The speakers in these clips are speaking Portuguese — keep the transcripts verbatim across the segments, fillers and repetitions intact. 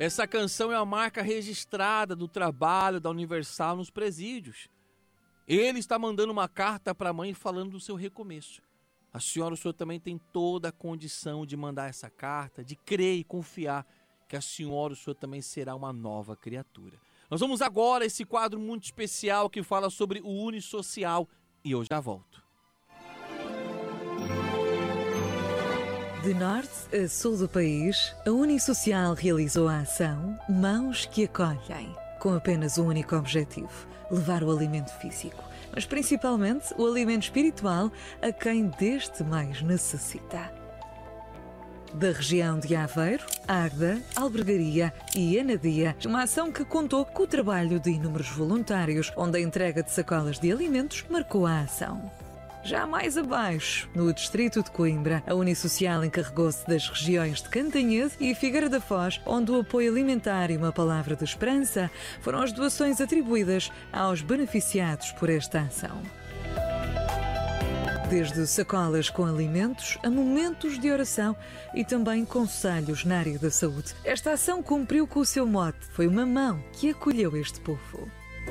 Essa canção é a marca registrada do trabalho da Universal nos presídios. Ele está mandando uma carta para a mãe falando do seu recomeço. A senhora, o senhor também tem toda a condição de mandar essa carta, de crer e confiar que a senhora, o senhor também será uma nova criatura. Nós vamos agora a esse quadro muito especial que fala sobre o Unisocial e eu já volto. De norte a sul do país, a Unisocial realizou a ação Mãos que Acolhem, com apenas um único objetivo: levar o alimento físico, mas principalmente o alimento espiritual a quem deste mais necessita. Da região de Aveiro, Agda, Albergaria e Anadia, uma ação que contou com o trabalho de inúmeros voluntários, onde a entrega de sacolas de alimentos marcou a ação. Já mais abaixo, no distrito de Coimbra, a Unisocial encarregou-se das regiões de Cantanhede e Figueira da Foz, onde o apoio alimentar e uma palavra de esperança foram as doações atribuídas aos beneficiados por esta ação. Desde sacolas com alimentos a momentos de oração e também conselhos na área da saúde. Esta ação cumpriu com o seu mote. Foi uma mão que acolheu este povo.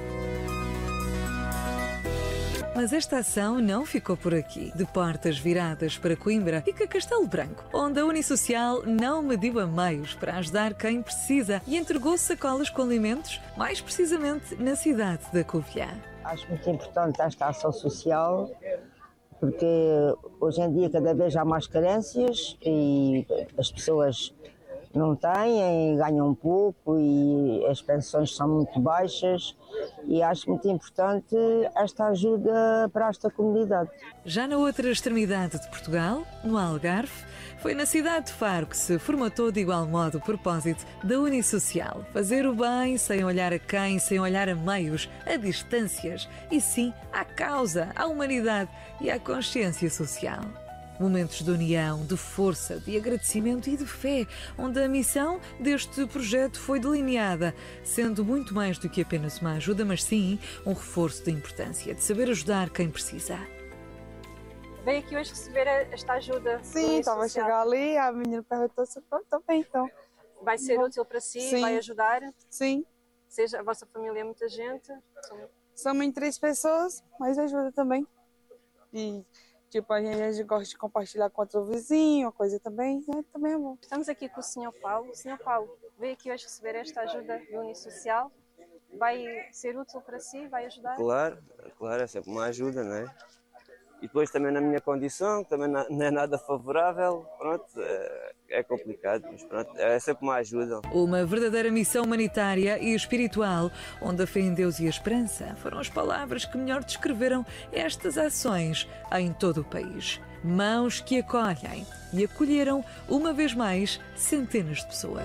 Mas esta ação não ficou por aqui. De portas viradas para Coimbra, fica Castelo Branco, onde a Unisocial não mediu a meios para ajudar quem precisa e entregou sacolas com alimentos, mais precisamente na cidade da Covilhã. Acho muito importante esta ação social, porque hoje em dia cada vez há mais carências e as pessoas não têm, ganham pouco e as pensões são muito baixas e acho muito importante esta ajuda para esta comunidade. Já na outra extremidade de Portugal, no Algarve, foi na cidade de Faro que se formatou de igual modo o propósito da Unisocial: fazer o bem sem olhar a quem, sem olhar a meios, a distâncias, e sim à causa, à humanidade e à consciência social. Momentos de união, de força, de agradecimento e de fé, onde a missão deste projeto foi delineada, sendo muito mais do que apenas uma ajuda, mas sim um reforço da importância de saber ajudar quem precisa. Veio aqui hoje receber esta ajuda? Sim, estava a chegar ali, a menina perguntou se eu estou bem, então. Vai ser útil para si? Sim. Vai ajudar? Sim. Seja a vossa família é muita gente? São... Somos em três pessoas, mas ajuda também. E tipo, a gente, a gente gosta de compartilhar com outro vizinho, uma coisa também, é, também é bom. Estamos aqui com o senhor Paulo. O senhor Paulo veio aqui hoje receber esta ajuda do Unisocial. Vai ser útil para si? Vai ajudar? Claro, claro, é sempre uma ajuda, não é? E depois também na minha condição, também não é nada favorável, pronto, é complicado, mas pronto, é sempre uma ajuda. Uma verdadeira missão humanitária e espiritual, onde a fé em Deus e a esperança foram as palavras que melhor descreveram estas ações em todo o país. Mãos que acolhem, e acolheram, uma vez mais, centenas de pessoas.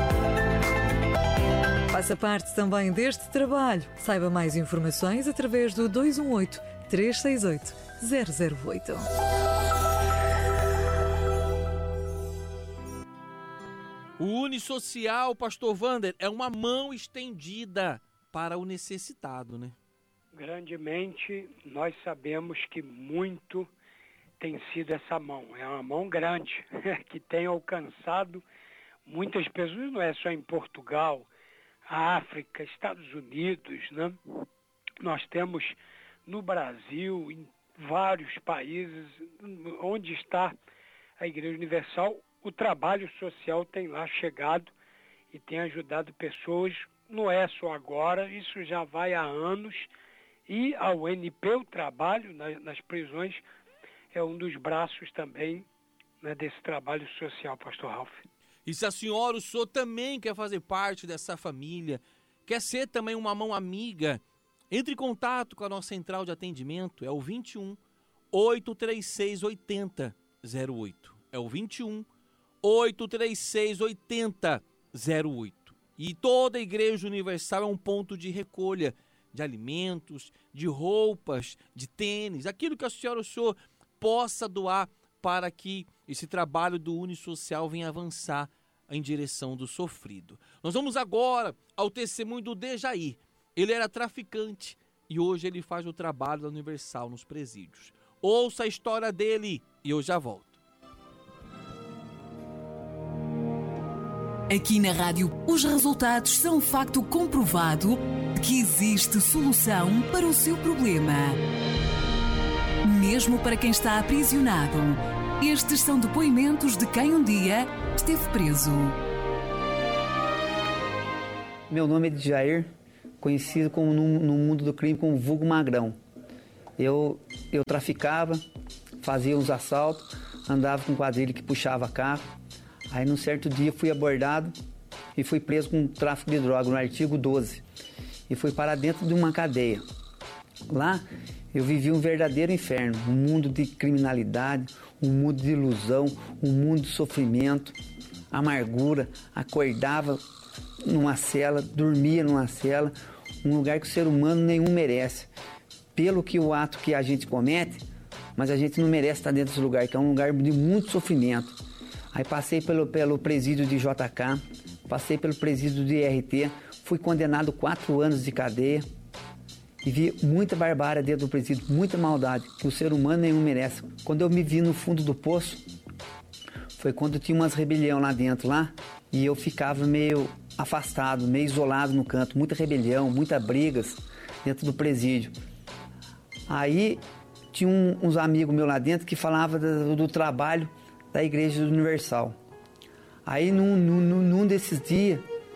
Faça parte também deste trabalho. Saiba mais informações através do dois um oito, três seis oito, zero zero oito. O Unisocial, pastor Wander, é uma mão estendida para o necessitado, né? Grandemente, nós sabemos que muito tem sido essa mão. É uma mão grande, que tem alcançado muitas pessoas, não é só em Portugal, África, Estados Unidos, né? Nós temos no Brasil, em vários países, onde está a Igreja Universal, o trabalho social tem lá chegado e tem ajudado pessoas, não é só agora, isso já vai há anos, e a U N P, o trabalho nas, nas prisões, é um dos braços também, né, desse trabalho social, pastor Ralf. E se a senhora, o senhor também quer fazer parte dessa família, quer ser também uma mão amiga, entre em contato com a nossa central de atendimento, é o vinte e um, oito três seis, oitenta, zero oito. É o vinte e um, oito três seis, oitenta, zero oito. E toda a Igreja Universal é um ponto de recolha de alimentos, de roupas, de tênis, aquilo que a senhora ou o senhor possa doar para que esse trabalho do Unisocial venha avançar em direção do sofrido. Nós vamos agora ao testemunho do Dejair. Ele era traficante e hoje ele faz o trabalho da Universal nos presídios. Ouça a história dele e eu já volto. Aqui na rádio, os resultados são um facto comprovado de que existe solução para o seu problema. Mesmo para quem está aprisionado, estes são depoimentos de quem um dia esteve preso. Meu nome é Jair, conhecido como no, no mundo do crime como vulgo Magrão. Eu, eu traficava, fazia uns assaltos, andava com quadrilha que puxava carro. Aí, num certo dia, fui abordado e fui preso com tráfico de droga, no artigo doze. E fui para dentro de uma cadeia. Lá, eu vivi um verdadeiro inferno, um mundo de criminalidade, um mundo de ilusão, um mundo de sofrimento, amargura. Acordava numa cela, dormia numa cela, um lugar que o ser humano nenhum merece. Pelo que o ato que a gente comete, mas a gente não merece estar dentro desse lugar, que é um lugar de muito sofrimento. Aí passei pelo, pelo presídio de J K, passei pelo presídio de I R T, fui condenado a quatro anos de cadeia e vi muita barbárie dentro do presídio, muita maldade, que o ser humano nenhum merece. Quando eu me vi no fundo do poço, foi quando tinha umas rebelião lá dentro, lá, e eu ficava meio afastado, meio isolado no canto, muita rebelião, muitas brigas dentro do presídio. Aí tinha um, uns amigos meus lá dentro que falavam do, do trabalho da Igreja Universal. Aí, num, num, num desses dias,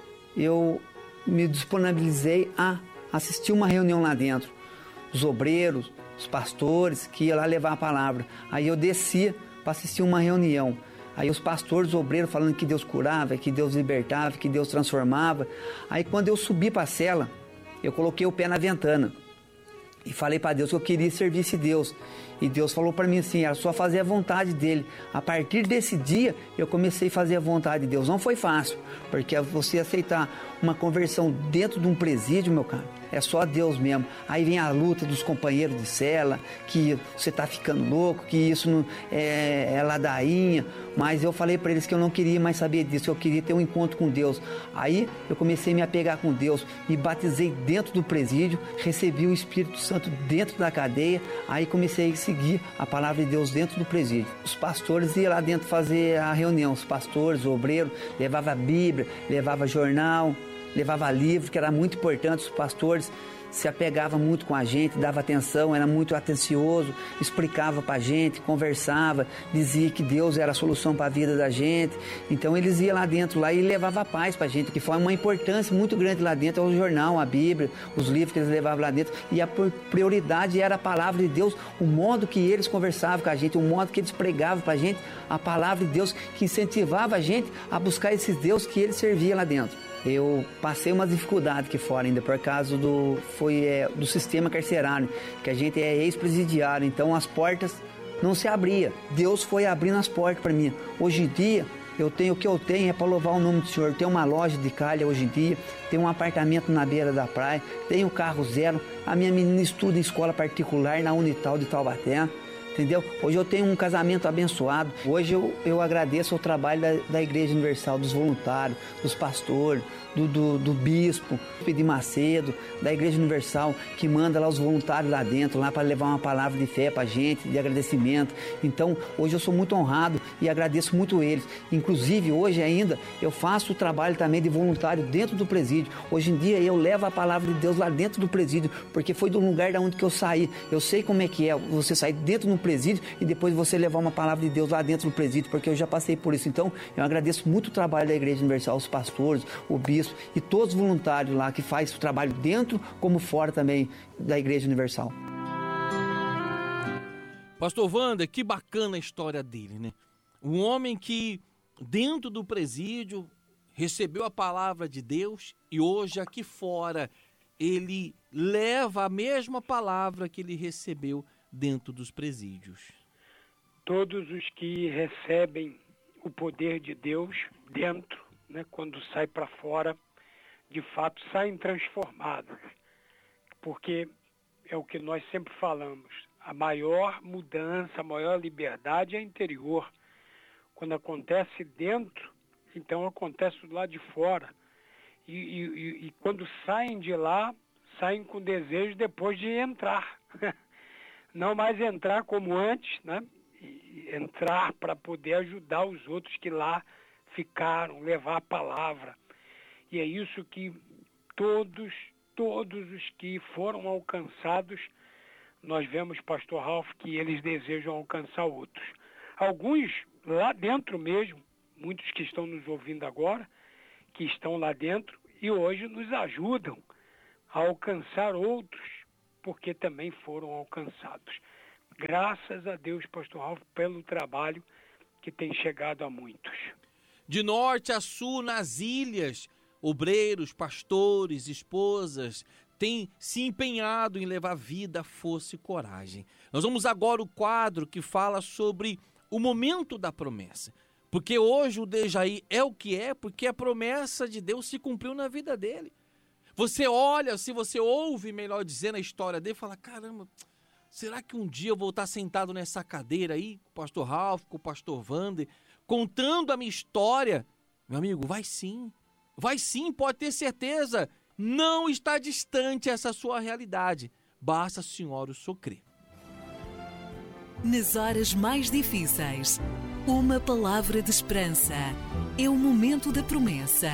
eu me disponibilizei a assistir uma reunião lá dentro. Os obreiros, os pastores, que iam lá levar a palavra. Aí eu descia para assistir uma reunião. Aí os pastores, os obreiros, falando que Deus curava, que Deus libertava, que Deus transformava. Aí, quando eu subi para a cela, eu coloquei o pé na ventana e falei para Deus que eu queria servir esse Deus. E Deus falou para mim assim, era só fazer a vontade dele. A partir desse dia, eu comecei a fazer a vontade de Deus. Não foi fácil, porque você aceitar uma conversão dentro de um presídio, meu cara, é só Deus mesmo. Aí vem a luta dos companheiros de cela, que você tá ficando louco, que isso não é, é ladainha. Mas eu falei para eles que eu não queria mais saber disso, que eu queria ter um encontro com Deus. Aí eu comecei a me apegar com Deus, me batizei dentro do presídio, recebi o Espírito Santo dentro da cadeia, aí comecei a seguir a palavra de Deus dentro do presídio. Os pastores iam lá dentro fazer a reunião, os pastores, o obreiro, levava a Bíblia, levava jornal, levava livro, que era muito importante. Os pastores se apegava muito com a gente, dava atenção, era muito atencioso, explicava para a gente, conversava, dizia que Deus era a solução para a vida da gente. Então eles iam lá dentro lá e levavam paz para a gente, que foi uma importância muito grande lá dentro, o jornal, a Bíblia, os livros que eles levavam lá dentro, e a prioridade era a palavra de Deus, o modo que eles conversavam com a gente, o modo que eles pregavam para a gente, a palavra de Deus que incentivava a gente a buscar esses Deus que eles serviam lá dentro. Eu passei uma dificuldade aqui fora ainda por causa do, foi, é, do sistema carcerário, que a gente é ex-presidiário, então as portas não se abriam. Deus foi abrindo as portas para mim. Hoje em dia, eu tenho o que eu tenho é para louvar o nome do Senhor. Eu tenho uma loja de calha hoje em dia, tenho um apartamento na beira da praia, tenho carro zero, a minha menina estuda em escola particular na Unital de Taubaté. Entendeu? Hoje eu tenho um casamento abençoado. Hoje eu, eu agradeço o trabalho da, da Igreja Universal, dos voluntários, dos pastores, do, do, do bispo de Macedo, da Igreja Universal, que manda lá os voluntários lá dentro, lá para levar uma palavra de fé para a gente, de agradecimento. Então, hoje eu sou muito honrado e agradeço muito eles. Inclusive, hoje ainda, eu faço o trabalho também de voluntário dentro do presídio. Hoje em dia, eu levo a palavra de Deus lá dentro do presídio, porque foi do lugar da onde que eu saí. Eu sei como é que é você sair dentro do presídio e depois você levar uma palavra de Deus lá dentro do presídio, porque eu já passei por isso. Então, eu agradeço muito o trabalho da Igreja Universal, os pastores, o bispo e todos os voluntários lá que fazem o trabalho dentro como fora também da Igreja Universal. Pastor Wander, que bacana a história dele, né? Um homem que dentro do presídio recebeu a palavra de Deus e hoje aqui fora ele leva a mesma palavra que ele recebeu dentro dos presídios. Todos os que recebem o poder de Deus dentro, né, quando sai para fora, de fato saem transformados. Porque é o que nós sempre falamos, a maior mudança, a maior liberdade é interior. Quando acontece dentro, então acontece do lado de fora. E, e, e quando saem de lá, saem com desejo depois de entrar. Não mais entrar como antes, né? E entrar para poder ajudar os outros que lá ficaram, levar a palavra. E é isso que todos, todos os que foram alcançados, nós vemos, pastor Ralph, que eles desejam alcançar outros. Alguns lá dentro mesmo, muitos que estão nos ouvindo agora, que estão lá dentro e hoje nos ajudam a alcançar outros, porque também foram alcançados. Graças a Deus, pastor Ralph, pelo trabalho que tem chegado a muitos. De norte a sul, nas ilhas, obreiros, pastores, esposas, têm se empenhado em levar vida, força e coragem. Nós vamos agora ao quadro que fala sobre o momento da promessa. Porque hoje o Dejaí é o que é, porque a promessa de Deus se cumpriu na vida dele. Você olha, se você ouve, melhor dizendo, a história dele, fala, caramba, será que um dia eu vou estar sentado nessa cadeira aí, com o pastor Ralph, com o pastor Wander, contando a minha história? Meu amigo, vai sim, vai sim, pode ter certeza. Não está distante essa sua realidade. Basta, senhora, o senhor crer. Nas horas mais difíceis, uma palavra de esperança. É o momento da promessa.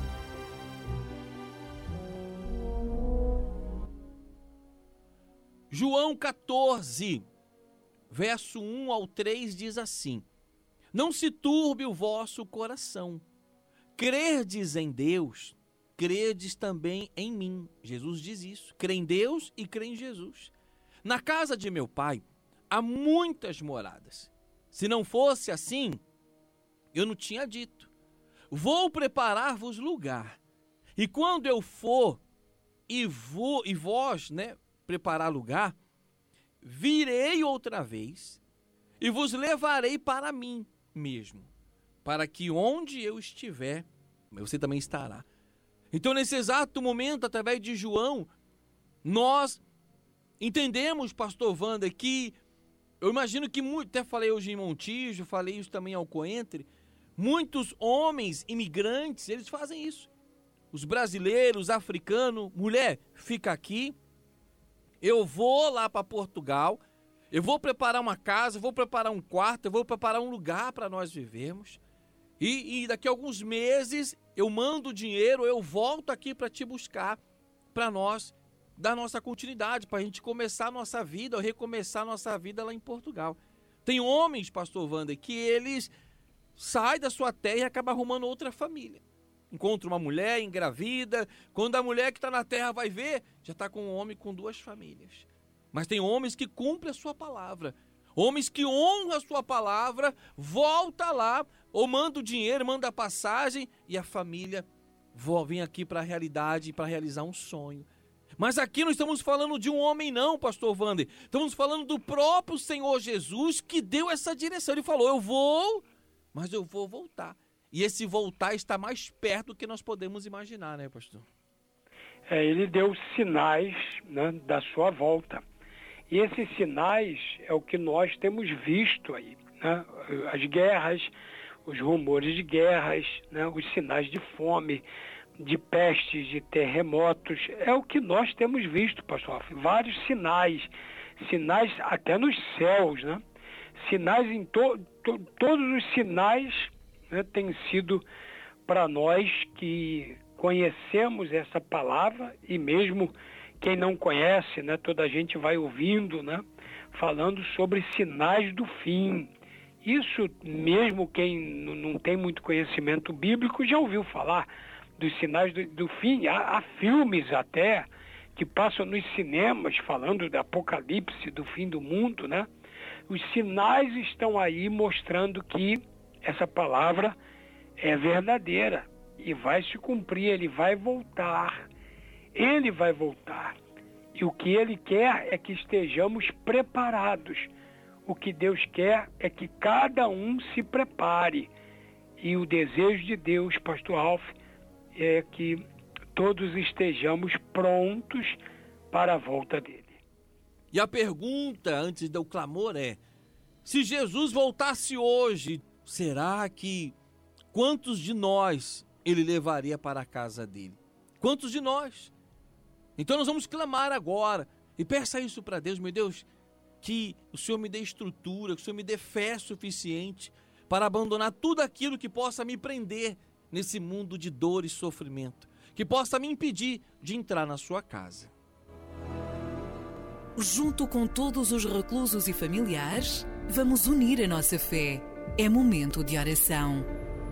João catorze, verso um ao três diz assim: Não se turbe o vosso coração. Crerdes em Deus, credes também em mim. Jesus diz isso. Crê em Deus e crê em Jesus. Na casa de meu pai há muitas moradas. Se não fosse assim, eu não tinha dito. Vou preparar-vos lugar. E quando eu for e, vou, e vós, né, preparar lugar, virei outra vez e vos levarei para mim mesmo, para que onde eu estiver, você também estará. Então, nesse exato momento, através de João, nós entendemos, pastor Wander, que eu imagino que, muito, até falei hoje em Montijo, falei isso também ao Coentre, muitos homens imigrantes, eles fazem isso. Os brasileiros, africanos, mulher, fica aqui, eu vou lá para Portugal, eu vou preparar uma casa, eu vou preparar um quarto, eu vou preparar um lugar para nós vivermos, e, e daqui a alguns meses eu mando dinheiro, eu volto aqui para te buscar, para nós dar nossa continuidade, para a gente começar a nossa vida, ou recomeçar a nossa vida lá em Portugal. Tem homens, pastor Wander, que eles saem da sua terra e acabam arrumando outra família. Encontra uma mulher, engravida, quando a mulher que está na terra vai ver, já está com um homem com duas famílias. Mas tem homens que cumprem a sua palavra, homens que honram a sua palavra, volta lá, ou manda o dinheiro, manda a passagem, e a família vem aqui para a realidade, para realizar um sonho. Mas aqui não estamos falando de um homem não, pastor Wander. Estamos falando do próprio Senhor Jesus que deu essa direção. Ele falou, eu vou, mas eu vou voltar. E esse voltar está mais perto do que nós podemos imaginar, né, pastor? É, ele deu sinais, né, da sua volta. E esses sinais é o que nós temos visto aí, né? As guerras, os rumores de guerras, né? Os sinais de fome, de pestes, de terremotos, é o que nós temos visto, pastor. Vários sinais, sinais até nos céus, né? Sinais em to, to, todos os sinais, né, têm sido para nós que conhecemos essa palavra, e mesmo quem não conhece, né, toda a gente vai ouvindo, né, falando sobre sinais do fim. Isso mesmo quem não tem muito conhecimento bíblico já ouviu falar dos sinais do, do fim. Há, há filmes até que passam nos cinemas falando do apocalipse, do fim do mundo, né? Os sinais estão aí mostrando que essa palavra é verdadeira e vai se cumprir, ele vai voltar. Ele vai voltar. E o que ele quer é que estejamos preparados. O que Deus quer é que cada um se prepare. E o desejo de Deus, pastor Ralph, é que todos estejamos prontos para a volta dele. E a pergunta, antes do clamor, é: se Jesus voltasse hoje, será que quantos de nós ele levaria para a casa dele? Quantos de nós? Então nós vamos clamar agora e peça isso para Deus, meu Deus, que o Senhor me dê estrutura, que o Senhor me dê fé suficiente para abandonar tudo aquilo que possa me prender nesse mundo de dor e sofrimento, que possa me impedir de entrar na sua casa. Junto com todos os reclusos e familiares, vamos unir a nossa fé. É momento de oração.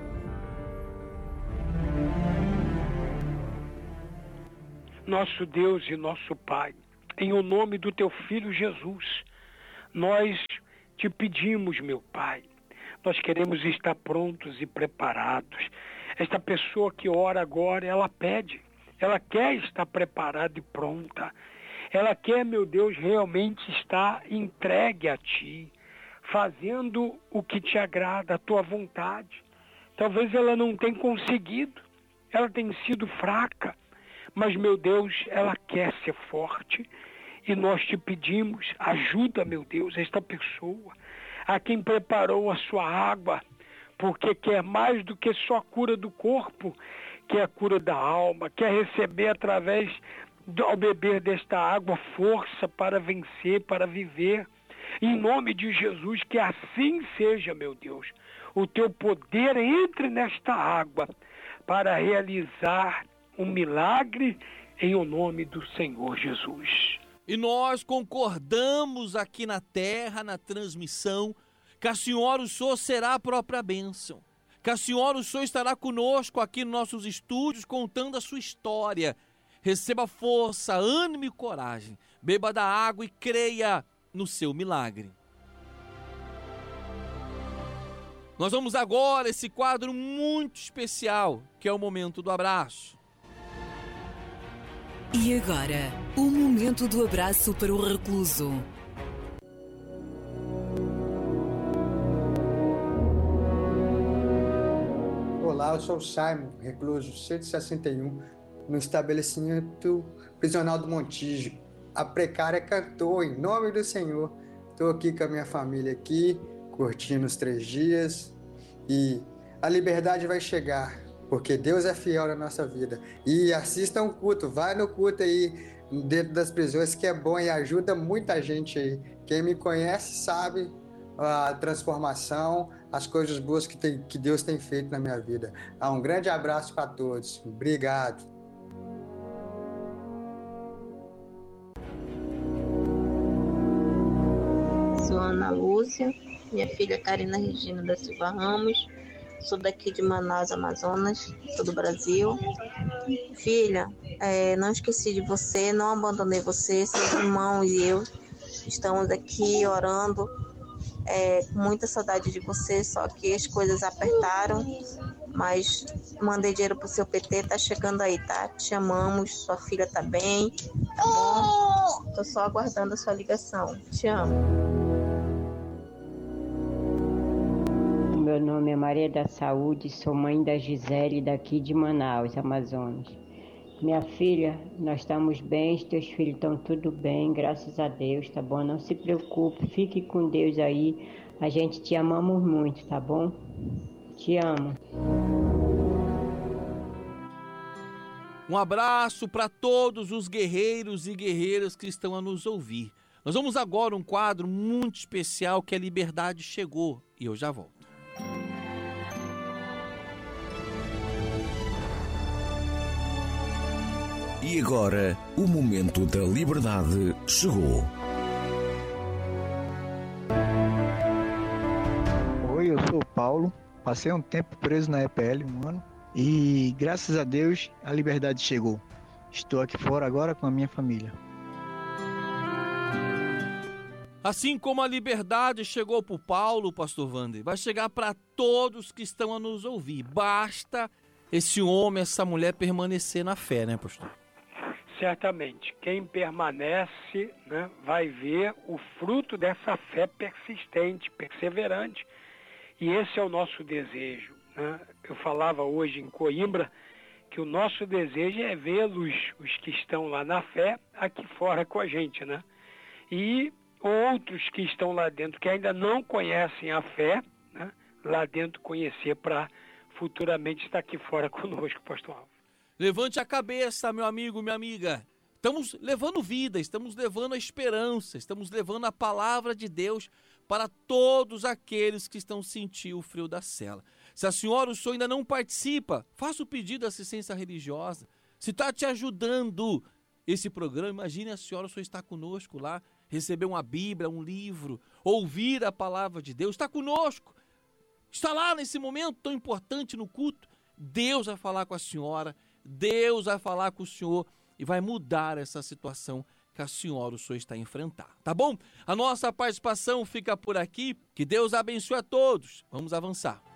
Nosso Deus e nosso Pai, em o nome do Teu Filho Jesus, nós te pedimos, meu Pai, nós queremos estar prontos e preparados. Esta pessoa que ora agora, ela pede, ela quer estar preparada e pronta. Ela quer, meu Deus, realmente estar entregue a Ti, fazendo o que Te agrada, a Tua vontade. Talvez ela não tenha conseguido, ela tem sido fraca, mas, meu Deus, ela quer ser forte. E nós Te pedimos, ajuda, meu Deus, esta pessoa, a quem preparou a sua água, porque quer mais do que só a cura do corpo, quer a cura da alma, quer receber através, ao beber desta água, força para vencer, para viver. Em nome de Jesus, que assim seja, meu Deus. O Teu poder entre nesta água para realizar um milagre em o nome do Senhor Jesus. E nós concordamos aqui na terra, na transmissão, que a Senhora, o Senhor, será a própria bênção. Que a Senhora, o Senhor, estará conosco aqui nos nossos estúdios, contando a sua história. Receba força, ânimo e coragem. Beba da água e creia no seu milagre. Nós vamos agora a esse quadro muito especial, que é o momento do abraço. E agora, o momento do abraço para o recluso. Olá, eu sou o Simon, recluso cento e sessenta e um, no estabelecimento prisional do Montijo. A precária cantou em nome do Senhor. Estou aqui com a minha família aqui, curtindo os três dias. E a liberdade vai chegar, porque Deus é fiel na nossa vida. E assista um culto, vai no culto aí, dentro das prisões, que é bom e ajuda muita gente aí. Quem me conhece sabe a transformação, as coisas boas que, tem, que Deus tem feito na minha vida. Um grande abraço para todos. Obrigado. Sou Ana Lúcia, minha filha Karina Regina da Silva Ramos, sou daqui de Manaus, Amazonas, sou do Brasil. Filha, é, não esqueci de você, não abandonei você, seus irmãos e eu estamos aqui orando, é, com muita saudade de você, só que as coisas apertaram, mas mandei dinheiro pro seu P T, tá chegando aí, tá? Te amamos, sua filha tá bem, tá bom? Tô só aguardando a sua ligação, te amo. Meu nome é Maria da Saúde, sou mãe da Gisele daqui de Manaus, Amazonas. Minha filha, nós estamos bem, teus filhos estão tudo bem, graças a Deus, tá bom? Não se preocupe, fique com Deus aí, a gente te amamos muito, tá bom? Te amo. Um abraço para todos os guerreiros e guerreiras que estão a nos ouvir. Nós vamos agora a um quadro muito especial que é Liberdade Chegou, e eu já volto. E agora, o momento da liberdade chegou. Oi, eu sou o Paulo. Passei um tempo preso na E P L, um ano. E graças a Deus, a liberdade chegou. Estou aqui fora agora com a minha família. Assim como a liberdade chegou para o Paulo, pastor Wander, vai chegar para todos que estão a nos ouvir. Basta esse homem, essa mulher permanecer na fé, né, pastor? Certamente, quem permanece, né, vai ver o fruto dessa fé persistente, perseverante. E esse é o nosso desejo, né? Eu falava hoje em Coimbra que o nosso desejo é vê-los, os que estão lá na fé, aqui fora com a gente, né? E outros que estão lá dentro, que ainda não conhecem a fé, né, lá dentro conhecer para futuramente estar aqui fora conosco, pastor Alves. Levante a cabeça, meu amigo, minha amiga. Estamos levando vida, estamos levando a esperança, estamos levando a palavra de Deus para todos aqueles que estão sentindo o frio da cela. Se a senhora, o senhor ainda não participa, faça o pedido de assistência religiosa. Se está te ajudando esse programa, imagine a senhora, o senhor está conosco lá, receber uma Bíblia, um livro, ouvir a palavra de Deus, está conosco, está lá nesse momento tão importante no culto. Deus vai falar com a senhora, Deus vai falar com o senhor e vai mudar essa situação que a senhora, o senhor está a enfrentar, tá bom? A nossa participação fica por aqui, que Deus abençoe a todos. Vamos avançar.